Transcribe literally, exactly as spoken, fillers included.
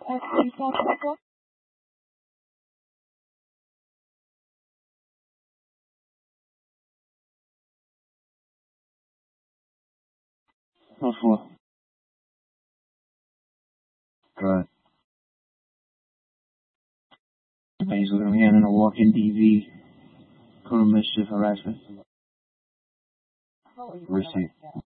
What for? Good. He's looking at me in a walk-in D V. Criminal mischief harassment. Receipt.